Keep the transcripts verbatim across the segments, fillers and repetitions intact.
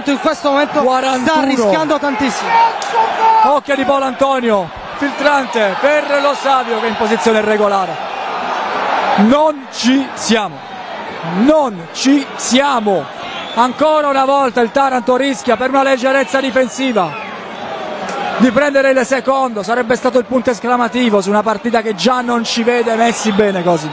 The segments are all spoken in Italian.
Taranto in questo momento quarantuno. Sta rischiando tantissimo. Occhio di Paolo Antonio, filtrante per Lo Savio che è in posizione regolare. Non ci siamo, non ci siamo. Ancora una volta il Taranto rischia per una leggerezza difensiva di prendere il secondo, sarebbe stato il punto esclamativo su una partita che già non ci vede messi bene così.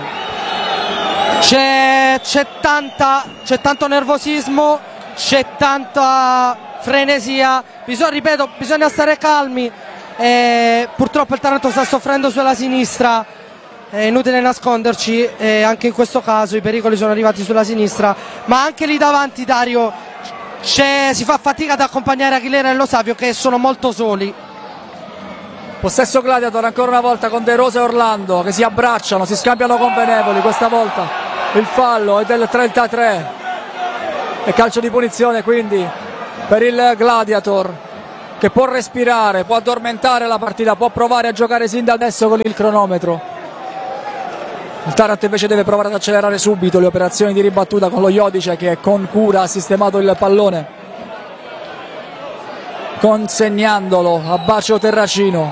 C'è, c'è tanta, c'è tanto nervosismo, c'è tanta frenesia, bisogna, ripeto, bisogna stare calmi. Eh, purtroppo il Taranto sta soffrendo sulla sinistra, è inutile nasconderci, eh, anche in questo caso i pericoli sono arrivati sulla sinistra, ma anche lì davanti, Dario, c'è, si fa fatica ad accompagnare Aguilera e Lo Savio che sono molto soli. Possesso Gladiator ancora una volta con De Rosa e Orlando che si abbracciano, si scambiano convenevoli, questa volta il fallo è del trentatré e calcio di punizione quindi per il Gladiator, che può respirare, può addormentare la partita, può provare a giocare sin da adesso con il cronometro. Il Taranto invece deve provare ad accelerare subito le operazioni di ribattuta con lo Iodice che con cura ha sistemato il pallone, consegnandolo a Bacio Terracino.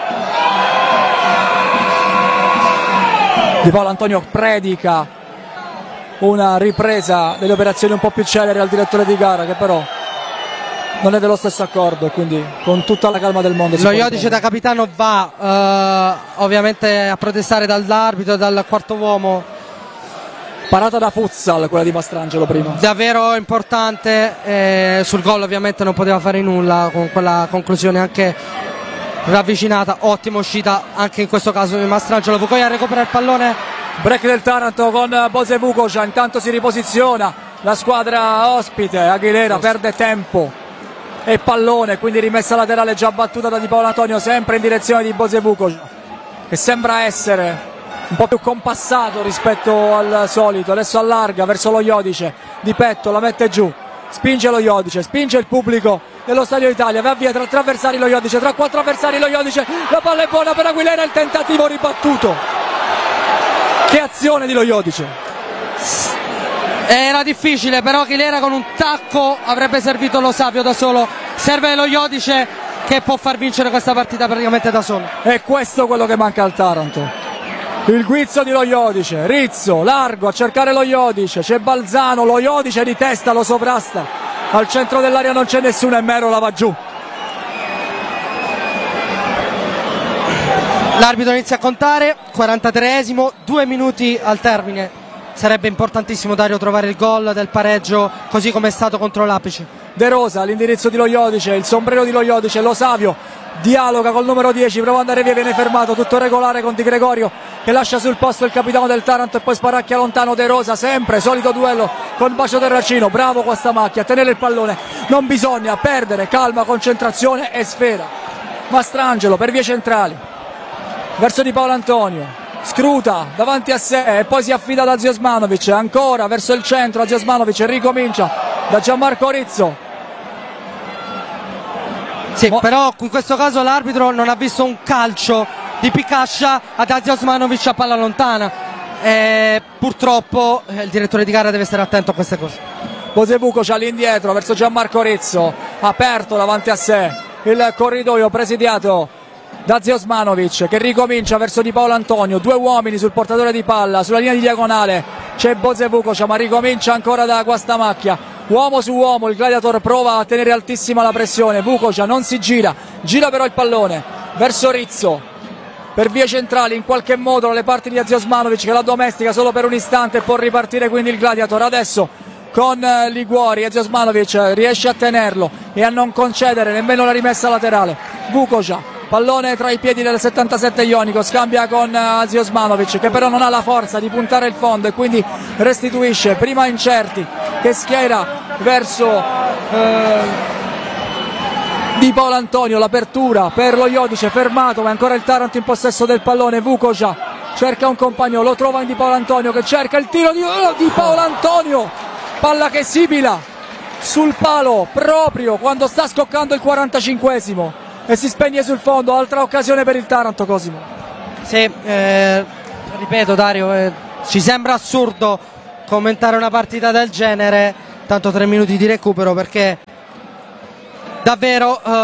Di Paolo Antonio predica una ripresa delle operazioni un po' più celeri al direttore di gara, che però non è dello stesso accordo e quindi con tutta la calma del mondo lo Iodice da capitano va eh, ovviamente a protestare dall'arbitro, dal quarto uomo. Parata da futsal quella di Mastrangelo prima, davvero importante, eh, sul gol ovviamente non poteva fare nulla con quella conclusione anche ravvicinata. Ottima uscita anche in questo caso di Mastrangelo. Vucoia recupera il pallone, break del Taranto con Bose Vukoja, intanto si riposiziona la squadra ospite. Aguilera perde tempo e pallone, quindi rimessa laterale già battuta da Di Paolo Antonio, sempre in direzione di Bose Vukoja, che sembra essere un po' più compassato rispetto al solito. Adesso allarga verso lo Iodice, di petto la mette giù, spinge lo Iodice, spinge il pubblico dello Stadio Italia, va via tra tre avversari lo Iodice, tra quattro avversari lo Iodice, la palla è buona per Aguilera, il tentativo ribattuto. Che azione di lo Iodice! Era difficile, però Aguilera con un tacco avrebbe servito Lo Savio da solo. Serve lo Iodice che può far vincere questa partita praticamente da solo. E questo è quello che manca al Taranto. Il guizzo di lo Iodice, Rizzo, largo a cercare lo Iodice, c'è Balzano, lo Iodice di testa lo sovrasta. Al centro dell'area non c'è nessuno e Mero la va giù. L'arbitro inizia a contare, quarantatreesimo, due minuti al termine. Sarebbe importantissimo, Dario, trovare il gol del pareggio così come è stato contro l'Apice. De Rosa all'indirizzo di lo Iodice, il sombrero di lo Iodice, Lo Savio dialoga col numero dieci, prova ad andare via, viene fermato, tutto regolare con Di Gregorio che lascia sul posto il capitano del Taranto e poi sparacchia lontano De Rosa, sempre solito duello con Bacio Terracino. Bravo questa macchia a tenere il pallone, non bisogna perdere, calma, concentrazione e sfera. Mastrangelo per vie centrali verso Di Paolo Antonio, scruta davanti a sé e poi si affida da Ziosmanovic, ancora verso il centro a Ziosmanovic e ricomincia da Gianmarco Rizzo. Sì, Mo- però in questo caso l'arbitro non ha visto un calcio di Picascia ad Ziosmanovic a palla lontana e purtroppo eh, il direttore di gara deve stare attento a queste cose. Bose Vukoja all'indietro verso Gianmarco Rizzo, aperto davanti a sé il corridoio presidiato da Ziosmanovic che ricomincia verso Di Paolo Antonio, due uomini sul portatore di palla, sulla linea di diagonale c'è Bose Vukoja ma ricomincia ancora da Guastamacchia, uomo su uomo, il Gladiator prova a tenere altissima la pressione, Vukoja non si gira, gira però il pallone verso Rizzo per vie centrali, in qualche modo le parti di Ziosmanovic che la domestica solo per un istante e può ripartire quindi il Gladiator. Adesso con Liguori e Ziosmanovic riesce a tenerlo e a non concedere nemmeno la rimessa laterale. Vukoja, pallone tra i piedi del settantasette Ionico, scambia con Ziosmanovic che però non ha la forza di puntare il fondo e quindi restituisce prima Incerti che schiera verso eh, Di Paolo Antonio, l'apertura per lo Iodice, fermato ma ancora il Taranto in possesso del pallone. Vukoja cerca un compagno, lo trova in Di Paolo Antonio che cerca il tiro di, oh, di Paolo Antonio, palla che sibila sul palo proprio quando sta scoccando il quarantacinquesimo e si spegne sul fondo. Altra occasione per il Taranto, Cosimo. Sì, eh, ripeto Dario, eh, ci sembra assurdo commentare una partita del genere, tanto tre minuti di recupero, perché davvero eh,